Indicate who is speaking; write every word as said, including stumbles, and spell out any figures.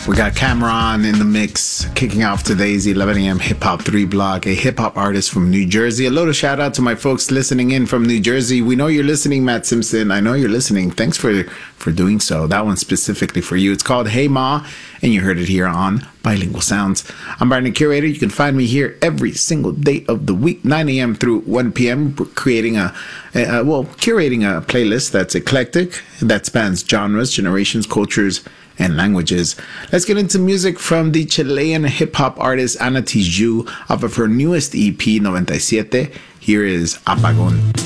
Speaker 1: We got Cameron in the mix, kicking off today's eleven a.m. Hip Hop three block, a hip hop artist from New Jersey. A little shout out to my folks listening in from New Jersey. We know you're listening, Matt Simpson. I know you're listening. Thanks for, for doing so. That one's specifically for you. It's called Hey Ma, and you heard it here on Bilingual Sounds. I'm Brandon Curator. You can find me here every single day of the week, nine a.m. through one p.m., creating a, a, well, curating a playlist that's eclectic, that spans genres, generations, cultures, and languages. Let's get into music from the Chilean hip-hop artist Ana Tijoux off of her newest E P, ninety-seven. Here is Apagón.